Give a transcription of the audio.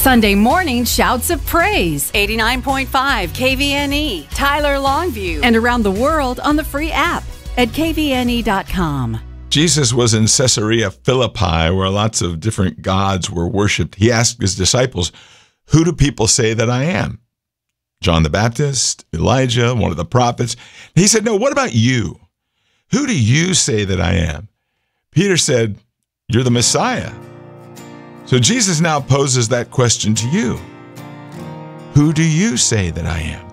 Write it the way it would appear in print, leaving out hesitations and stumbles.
Sunday morning shouts of praise. 89.5 KVNE, Tyler Longview, and around the world on the free app at kvne.com. Jesus was in Caesarea Philippi, where lots of different gods were worshipped. He asked his disciples, "Who do people say that I am? John the Baptist, Elijah, one of the prophets?" He said, "No, what about you? Who do you say that I am?" Peter said, "You're the Messiah." So Jesus now poses that question to you. Who do you say that I am?